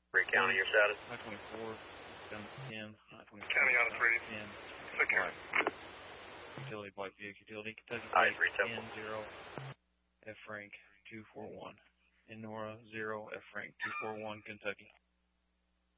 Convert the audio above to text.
Ray County, your status? I-24, down to 10. I-24, County on its ready. 10. Take care. Utility, White Buick Utility, Kentucky. Aye, 3 Temple. N0, F rank 241. N Nora 0, F rank 241, Kentucky.